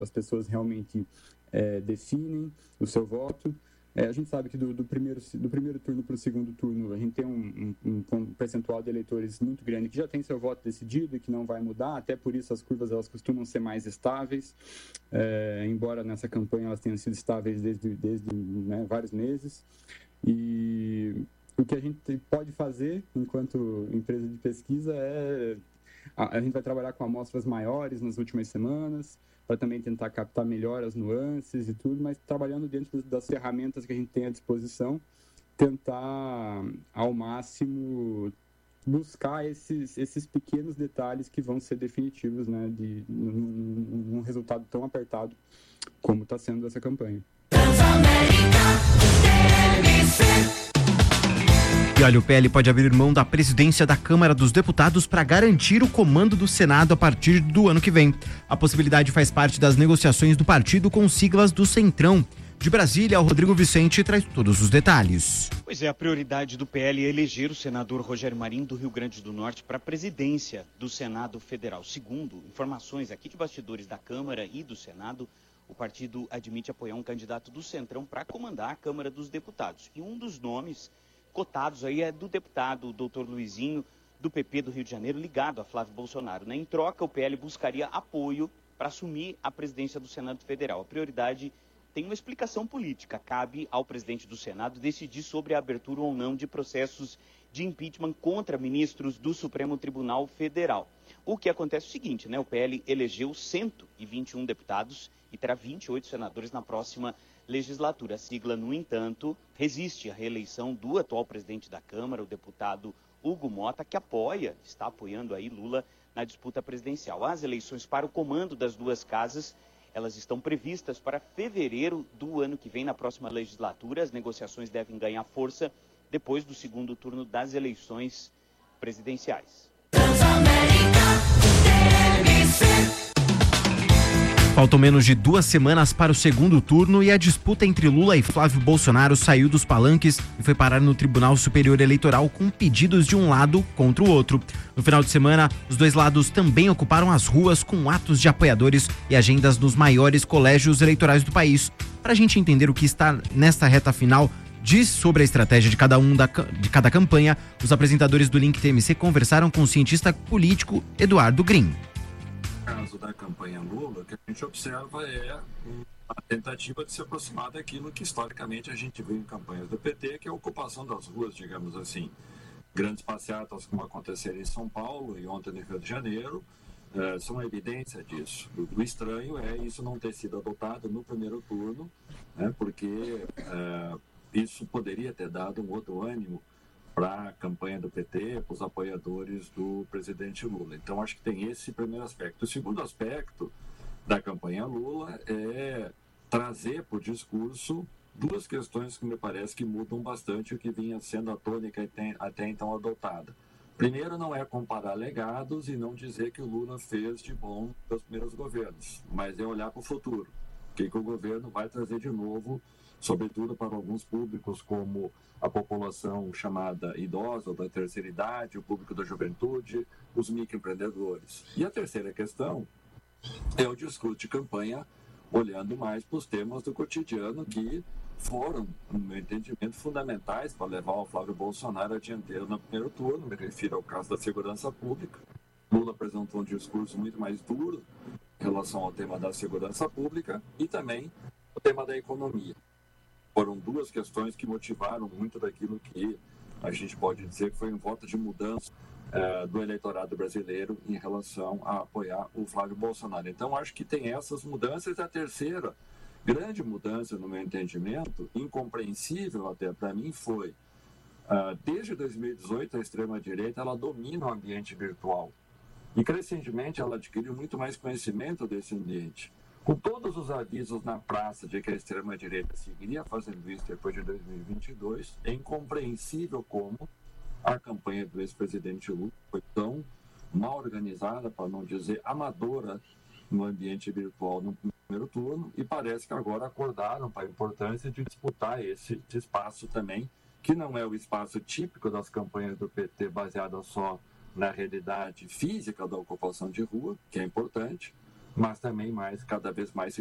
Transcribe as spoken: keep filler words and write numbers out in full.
as pessoas realmente é, definem o seu voto. É, a gente sabe que do, do, primeiro, do primeiro turno para o segundo turno, a gente tem um, um, um percentual de eleitores muito grande que já tem seu voto decidido e que não vai mudar, até por isso as curvas elas costumam ser mais estáveis, é, embora nessa campanha elas tenham sido estáveis desde, desde né, vários meses. E o que a gente pode fazer enquanto empresa de pesquisa é... A, a gente vai trabalhar com amostras maiores nas últimas semanas, para também tentar captar melhor as nuances e tudo, mas trabalhando dentro das ferramentas que a gente tem à disposição, tentar ao máximo buscar esses, esses pequenos detalhes que vão ser definitivos, né, de um, um resultado tão apertado como está sendo essa campanha. E olha, o P L pode abrir mão da presidência da Câmara dos Deputados para garantir o comando do Senado a partir do ano que vem. A possibilidade faz parte das negociações do partido com siglas do Centrão. De Brasília, o Rodrigo Vicente traz todos os detalhes. Pois é, a prioridade do P L é eleger o senador Rogério Marinho do Rio Grande do Norte para a presidência do Senado Federal. Segundo informações aqui de bastidores da Câmara e do Senado, o partido admite apoiar um candidato do Centrão para comandar a Câmara dos Deputados. E um dos nomes cotados aí é do deputado doutor Luizinho, do P P do Rio de Janeiro, ligado a Flávio Bolsonaro. Né? Em troca, o P L buscaria apoio para assumir a presidência do Senado Federal. A prioridade tem uma explicação política. Cabe ao presidente do Senado decidir sobre a abertura ou não de processos de impeachment contra ministros do Supremo Tribunal Federal. O que acontece é o seguinte, né? O P L elegeu cento e vinte e um deputados e terá vinte e oito senadores na próxima legislatura. A sigla, no entanto, resiste à reeleição do atual presidente da Câmara, o deputado Hugo Mota, que apoia, está apoiando aí Lula na disputa presidencial. As eleições para o comando das duas casas, elas estão previstas para fevereiro do ano que vem, na próxima legislatura. As negociações devem ganhar força depois do segundo turno das eleições presidenciais. Faltam menos de duas semanas para o segundo turno e a disputa entre Lula e Flávio Bolsonaro saiu dos palanques e foi parar no Tribunal Superior Eleitoral com pedidos de um lado contra o outro. No final de semana, os dois lados também ocuparam as ruas com atos de apoiadores e agendas nos maiores colégios eleitorais do país. Para a gente entender o que está nesta reta final, diz sobre a estratégia de cada um da, de cada campanha, os apresentadores do Link T M C conversaram com o cientista político Eduardo Green. No caso da campanha Lula, o que a gente observa é a tentativa de se aproximar daquilo que historicamente a gente viu em campanhas do P T, que é a ocupação das ruas, digamos assim. Grandes passeatas como aconteceram em São Paulo e ontem no Rio de Janeiro, eh, são a evidência disso. O, o estranho é isso não ter sido adotado no primeiro turno, né, porque eh, isso poderia ter dado um outro ânimo para a campanha do P T, para os apoiadores do presidente Lula. Então, acho que tem esse primeiro aspecto. O segundo aspecto da campanha Lula é trazer para o discurso duas questões que me parece que mudam bastante o que vinha sendo a tônica até então adotada. Primeiro, não é comparar legados e não dizer que o Lula fez de bom nos primeiros governos, mas é olhar para o futuro. O que, que o governo vai trazer de novo, sobretudo para alguns públicos como a população chamada idosa ou da terceira idade, o público da juventude, os microempreendedores. E a terceira questão é o discurso de campanha olhando mais para os temas do cotidiano que foram, no meu entendimento, fundamentais para levar o Flávio Bolsonaro à dianteira no primeiro turno. Me refiro ao caso da segurança pública. Lula apresentou um discurso muito mais duro em relação ao tema da segurança pública e também o tema da economia. Foram duas questões que motivaram muito daquilo que a gente pode dizer que foi um voto de mudança uh, do eleitorado brasileiro em relação a apoiar o Flávio Bolsonaro. Então, acho que tem essas mudanças. A terceira grande mudança, no meu entendimento, incompreensível até para mim, foi, uh, desde dois mil e dezoito, a extrema-direita ela domina o ambiente virtual. E, crescentemente, ela adquiriu muito mais conhecimento desse ambiente. Com todos os avisos na praça de que a extrema-direita seguiria fazendo isso depois de dois mil e vinte e dois, é incompreensível como a campanha do ex-presidente Lula foi tão mal organizada, para não dizer amadora, no ambiente virtual no primeiro turno, e parece que agora acordaram para a importância de disputar esse, esse espaço também, que não é o espaço típico das campanhas do P T, baseada só na realidade física da ocupação de rua, que é importante, mas mas também mais, cada vez mais